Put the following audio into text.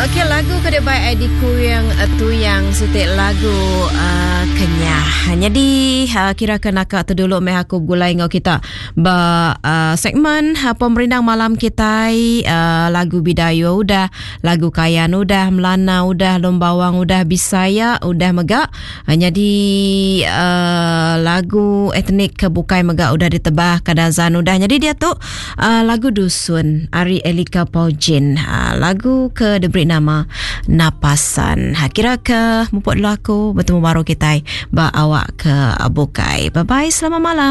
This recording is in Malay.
Okey, lagu kedai Ediku yang tu yang sutik lagu Kenyah. Jadi kira kena tu dulu meh aku gulai ngau kita ba segmen pemerintah malam kita lagu Bidayo udah, lagu Kayan udah, Melana udah, Lombawang udah, Bisaya udah megak. Jadi lagu etnik Bukai megak udah ditebah, Kadazan udah. Jadi dia tu lagu Dusun Ari Elika Paujin. Lagu ke diberi nama Napasan. Kira ke mupuk dulu aku bertemu baru kita ba awak ke Bukai. Bye bye, selamat malam.